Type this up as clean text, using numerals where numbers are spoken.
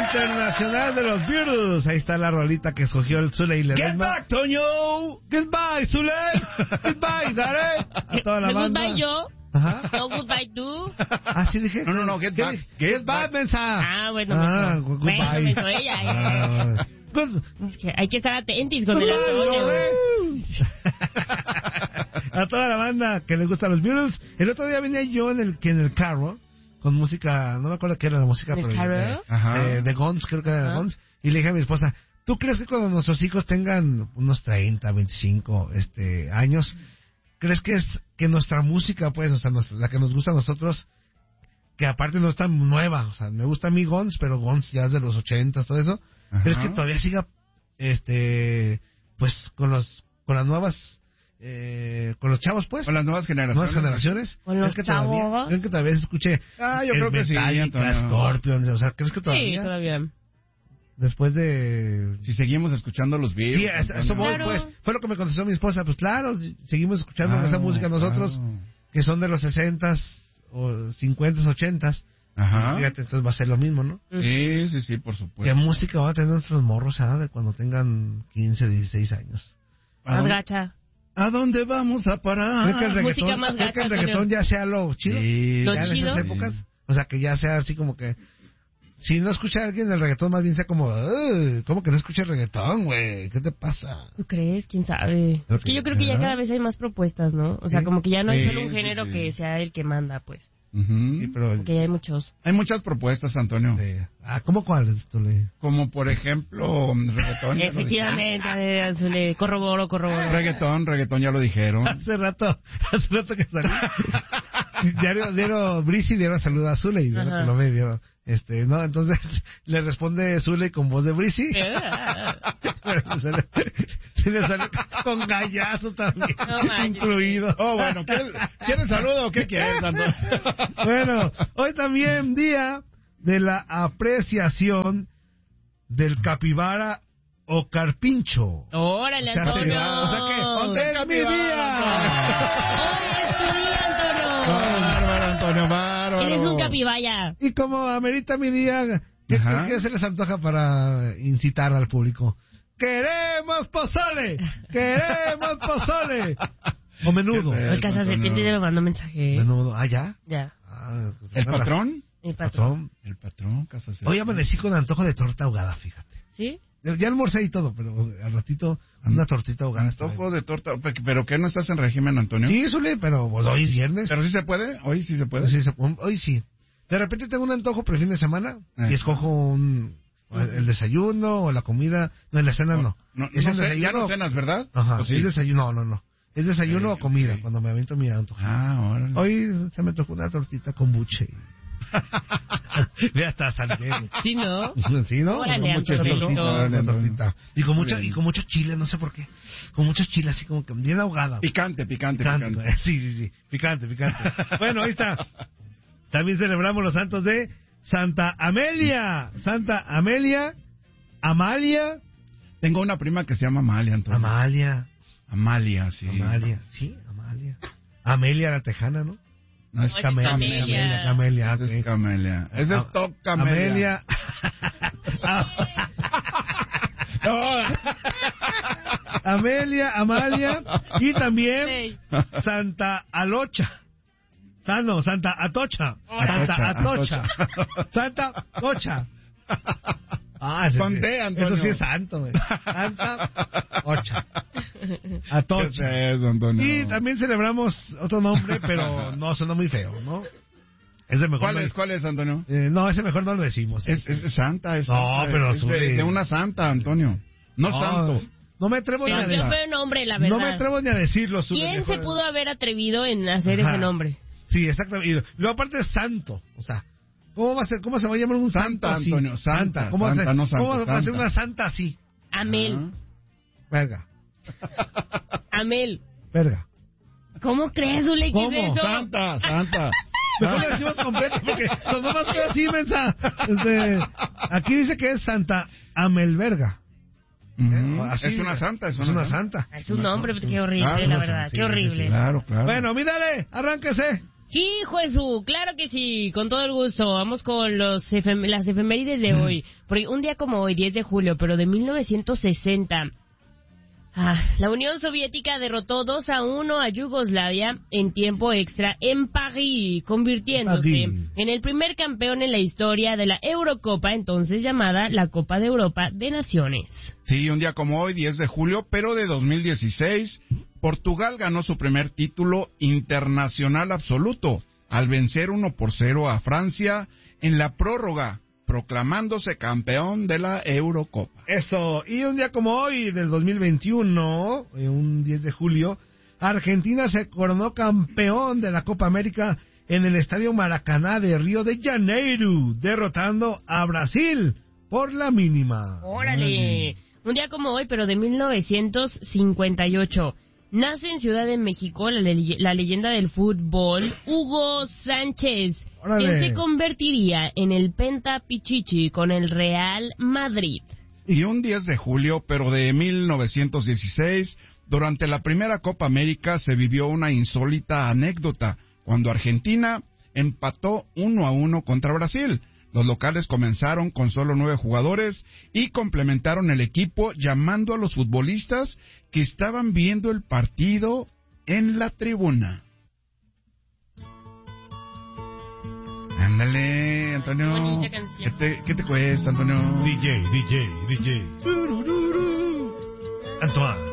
internacional de los Beatles. Ahí está la rolita que escogió el Zule y le Get back, Toño. Goodbye, Zule. Goodbye, Dare. A toda la banda. Goodbye yo. Ajá. No, goodbye tú. Ah, sí dije. No, get back. Get back, mensa. Ah, bueno, mejor. Goodbye. Bueno, me soy ella. Es que hay que estar atentos con el Antonio. A toda la banda que les gustan los Beatles. El otro día venía yo en el carro con música, no me acuerdo qué era la música, ¿El pero carro? de Guns, creo que era de Guns, y le dije a mi esposa, ¿tú crees que cuando nuestros hijos tengan unos 30, 25 años, crees que nuestra música, pues, o sea, la que nos gusta a nosotros, que aparte no es tan nueva, o sea, me gusta a mí Guns, pero Guns ya es de los 80, todo eso, ¿crees que todavía siga, pues, con las nuevas, con los chavos, pues? Con las nuevas generaciones. Con los chavos. ¿Creen que todavía se escuche? Yo creo que sí, Metallica, Scorpion, o sea, ¿crees que todavía? Sí, todavía. Después de... Si seguimos escuchando los Beatles. Sí, eso voy, Claro. pues. Fue lo que me contestó mi esposa. Pues claro, seguimos escuchando esa música nosotros, que son de los 60s, o 50s, 80s. Ajá. Fíjate, entonces va a ser lo mismo, ¿no? Sí, por supuesto. ¿Qué música van a tener nuestros morros de cuando tengan 15, 16 años? Más gacha. ¿A dónde vamos a parar? ¿Creo que música más creo que el gacha, reggaetón ya sea lo chido? Sí, ¿Lo ya en chido? esas épocas. O sea, que ya sea así como que... Si no escucha a alguien el reggaetón, más bien sea como... ¿Cómo que no escucha el reggaetón, güey? ¿Qué te pasa? ¿Tú crees? ¿Quién sabe? Es que yo creo que ya cada vez hay más propuestas, ¿no? O sea, como que ya no hay solo un género que sea el que manda, pues. Sí, pero... Que ya hay muchos. Hay muchas propuestas, Antonio. ¿Cómo cuáles? Como por ejemplo, reggaetón. Efectivamente, Azule, corroboro. Reggaetón, ya lo dijeron. Hace rato que salí. diario Brisi dieron saludo a Zule y vieron que lo ve, vieron. No, entonces le responde Zule con voz de Brisi. se le sale con gallazo también, incluido. Bueno, ¿quieres saludo o qué quieres, Antonio? Bueno, hoy también día de la apreciación del capibara o carpincho. ¡Órale, Antonio! O sea que, ¡onte es mi día! ¡Hoy es tu día, Antonio! Bárbaro, Antonio, bárbaro. Eres un capibaya. Y como amerita mi día, ¿qué se les antoja para incitar al público? ¡Queremos pozole! ¡Queremos pozole! O menudo. El Cazaserpientes ya me mandó mensaje. Menudo. ¿Ah, ya? Ya. Pues, ¿El patrón? El patrón. El patrón, Cazaserpientes. Hoy amanecí con antojo de torta ahogada, fíjate. ¿Sí? Ya almorcé y todo, pero al ratito una tortita ahogada. Antojo de torta. ¿Pero qué no estás en régimen, Antonio? Sí, Zule, pero pues, hoy es viernes. ¿Pero sí se puede? ¿Hoy sí se puede? Sí, hoy sí. De repente tengo un antojo por el fin de semana y escojo el desayuno o la comida. No, en la cena no. Es el desayuno. Ya no cenas, ¿verdad? Ajá, sí. Es desayuno, no. Es desayuno o comida, cuando me avento mi antojo. Órale. Hoy se me tocó una tortita con buche. Ve hasta San Diego. Sí, ¿no? Sí, ¿no? Órale, Una tortita. Y con mucho chile, no sé por qué. Con mucho chile, así como que bien ahogada. Picante. Sí. Picante. Bueno, ahí está. También celebramos los santos de Santa Amelia. Amalia. Tengo una prima que se llama Amalia, Antonio. Amalia, sí. Amalia. Amelia la tejana, ¿no? No, es Camelia. Camelia. Es Camelia. Ese es Top Camelia. Amelia. Amalia. Y también Santa Alocha. Santa Atocha. Santa Ocha. Conté, Antonio. Eso sí es santo, güey. Santa Ocha. Atocha. ¿Qué es eso, Antonio? Y también celebramos otro nombre, pero no, suena muy feo, ¿no? Es de mejor. ¿Cuál es, Antonio? No, ese mejor no lo decimos. Es santa, es No, santa, pero es de una santa, Antonio. No santo. No me atrevo ni a decirlo. decirlo. Qué feo nombre, la verdad. No me atrevo ni a decirlo. ¿Quién se pudo haber atrevido en hacer ese nombre? Sí, exactamente. Y luego aparte es santo, o sea, ¿cómo se va a llamar un santo Santa, así? Antonio, santa. ¿Cómo Santa, no santo, ¿Cómo va a ser santa. una santa así? Amel. Verga. Amel. Verga. ¿Cómo crees, Zule? ¿Qué es eso? Santa. Mejor le decimos completo porque los demás quedan así, mensa. Aquí dice que es Santa Amelverga. Así, es una santa. Es una santa. Es un nombre, qué horrible, la verdad. Sí, qué horrible. Sí, claro. Bueno, mírale, arránquese. Hijo Jesús, claro que sí, con todo el gusto. Vamos con las efemérides de hoy. Porque un día como hoy, 10 de julio, pero de 1960... la Unión Soviética derrotó 2-1 a Yugoslavia en tiempo extra en París, convirtiéndose en el primer campeón en la historia de la Eurocopa, entonces llamada la Copa de Europa de Naciones. Sí, un día como hoy, 10 de julio, pero de 2016, Portugal ganó su primer título internacional absoluto al vencer 1-0 a Francia en la prórroga, proclamándose campeón de la Eurocopa. Eso, y un día como hoy, del 2021, un 10 de julio, Argentina se coronó campeón de la Copa América en el Estadio Maracaná de Río de Janeiro, derrotando a Brasil por la mínima. ¡Órale! Un día como hoy, pero de 1958... nace en Ciudad de México la leyenda del fútbol, Hugo Sánchez, quien se convertiría en el Pentapichichi con el Real Madrid. Y un 10 de julio, pero de 1916, durante la primera Copa América se vivió una insólita anécdota, cuando Argentina empató 1-1 contra Brasil. Los locales comenzaron con solo 9 jugadores y complementaron el equipo llamando a los futbolistas que estaban viendo el partido en la tribuna. Ándale, Antonio. Bonita canción. ¿Qué te cuesta, Antonio? DJ. Antoine.